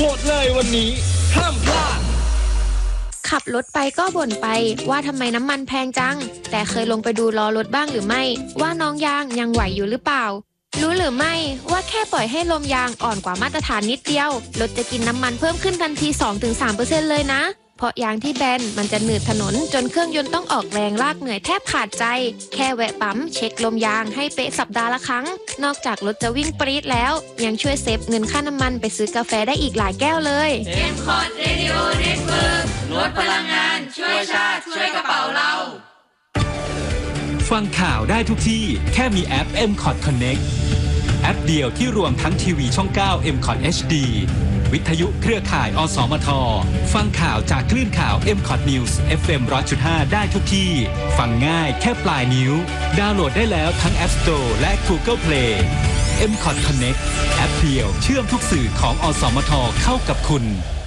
หวตเลยวันนี้ห้ามพลาดขับรถไปก็บ่นไปว่าทำไมน้ำมันแพงจังแต่เคยลงไปดูล้อรถบ้างหรือไม่ว่าน้องยางยังไหวอยู่หรือเปล่ารู้หรือไม่ว่าแค่ปล่อยให้ลมยางอ่อนกว่ามาตรฐานนิดเดียวรถจะกินน้ำมันเพิ่มขึ้นทันที 2-3% เลยนะเพราะยางที่แบนมันจะหนืดถนนจนเครื่องยนต์ต้องออกแรงลากเหนื่อยแทบขาดใจแค่แวะปั๊มเช็คลมยางให้เป๊ะสัปดาห์ละครั้งนอกจากรถจะวิ่งปรี๊ดแล้วยังช่วยเซฟเงินค่าน้ำมันไปซื้อกาแฟได้อีกหลายแก้วเลย M-Cot Radio Network ลดพลังงานช่วยชาติช่วยกระเป๋าเราฟังข่าวได้ทุกที่แค่มีแอป M-Cot Connect แอปเดียวที่รวมทั้งทีวีช่อง 9 M-Cot HD วิทยุเครือข่ายอสมทฟังข่าวจากคลื่นข่าว M-Cot News FM 100.5 ได้ทุกที่ฟังง่ายแค่ปลายนิ้วดาวน์โหลดได้แล้วทั้ง App Store และ Google Play M-Cot Connect แอปเดียวเชื่อมทุกสื่อของอสมทเข้ากับคุณ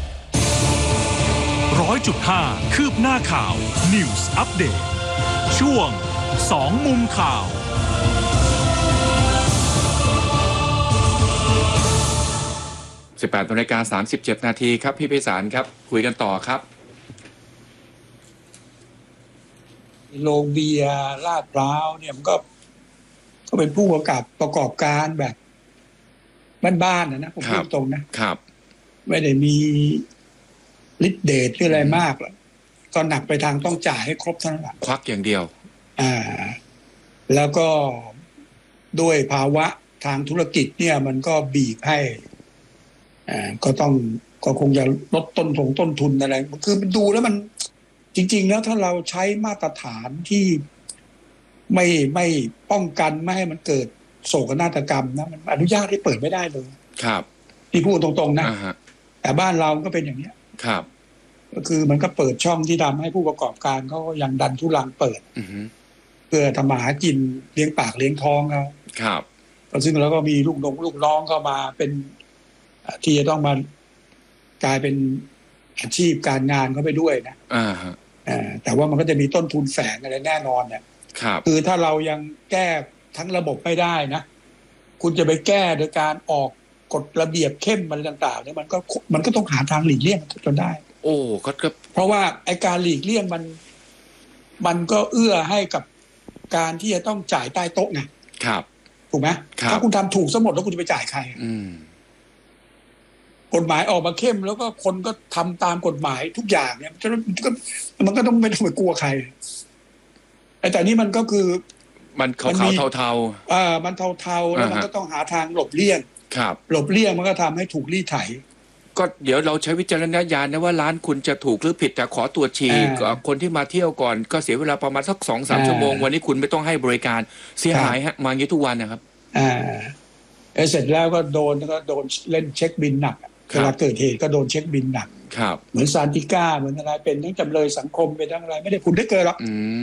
100.5 คืบหน้าข่าว News Update ช่วง2 มุมข่าว 18:37 นาทีครับพี่ไพศาลครับคุยกันต่อครับโรงเบียร์ลาดพร้าวเนี่ยมันก็เป็นผู้ประกอบการแบบบ้านๆนะผมพูดตรงนะครับไม่ได้มีฤทธิ์เดชหรืออะไรมากหรอกก็หนักไปทางต้องจ่ายให้ครบเท่านั้นแหละควักอย่างเดียวแล้วก็ด้วยภาวะทางธุรกิจเนี่ยมันก็บีบให้ก็คงจะลดต้นทุนอะไรคือมันดูแล้วมันจริงๆแล้วถ้าเราใช้มาตรฐานที่ไม่ป้องกันไม่ให้มันเกิดโศกนาฏกรรมนะมันอนุญาตให้เปิดไม่ได้เลยครับที่พูดตรงๆนะแต่บ้านเราก็เป็นอย่างนี้ครับก็คือมันก็เปิดช่องที่ทำให้ผู้ประกอบการเขายังดันทุรังเปิดเพื่อทำมาหากินเลี้ยงปากเลี้ยงท้องเขาครับซึ่งแล้วก็มีลูกน้องเข้ามาเป็นที่จะต้องมากลายเป็นอาชีพการงานเข้าไปด้วยนะแต่ว่ามันก็จะมีต้นทุนแฝงอะไรแน่นอนเนี่ยคือถ้าเรายังแก้ทั้งระบบไม่ได้นะคุณจะไปแก้โดยการออกกฎระเบียบเข้มมันต่างๆเนี่ยมันก็ต้องหาทางหลีกเลี่ยงจนได้โอ้ก็เพราะว่าไอ้การหลีกเลี่ยงมันก็เอื้อให้กับการที่จะต้องจ่ายใต้โต๊ะไงครับถูกไหมถ้าคุณทำถูกซะหมดแล้วคุณจะไปจ่ายใครกฎหมายออกมาเข้มแล้วก็คนก็ทำตามกฎหมายทุกอย่างเนี่ยมันก็ต้องไม่ต้องไปกลัวใครแต่นี่มันก็คือมันขาวเทามันเทาแล้วมันก็ต้องหาทางหลบเลี่ยงหลบเลี่ยงมันก็ทำให้ถูกรีดไถก็เดี๋ยวเราใช้วิจารณญาณนะว่าร้านคุณจะถูกหรือผิดแต่ขอตรวจฉี่คนที่มาเที่ยวก่อนก็เสียเวลาประมาณสัก 2-3 ชั่วโมงวันนี้คุณไม่ต้องให้บริการเสียหายฮะมาอย่างนี้ทุกวันนะครับเสร็จแล้วก็โดนเล่นเช็คบินหนักเวลาเกิดเหตุก็โดนเช็คบินหนักเหมือนซานติก้าเหมือนอะไรเป็นทั้งจำเลยสังคมเป็นทั้งอะไรไม่ได้คุณได้เกินหรอก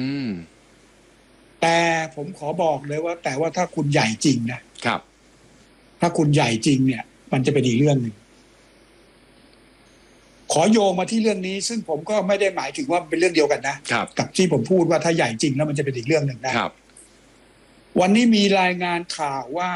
แต่ผมขอบอกเลยว่าแต่ว่าถ้าคุณใหญ่จริงนะครับถ้าคุณใหญ่จริงเนี่ยมันจะเป็นอีกเรื่องหนึ่งขอโยงมาที่เรื่องนี้ซึ่งผมก็ไม่ได้หมายถึงว่าเป็นเรื่องเดียวกันนะกับที่ผมพูดว่าถ้าใหญ่จริงแล้วมันจะเป็นอีกเรื่องหนึ่งนะวันนี้มีรายงานข่าวว่า